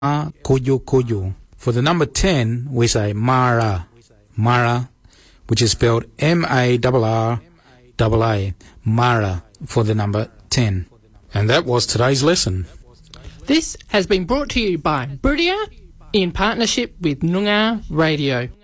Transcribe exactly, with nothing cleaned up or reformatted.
kuyu kuyu. For the number ten, we say Mara, Mara, which is spelled M A R R A A, Mara, for the number ten. And that was today's lesson. This has been brought to you by Buridia in partnership with Noongar Radio.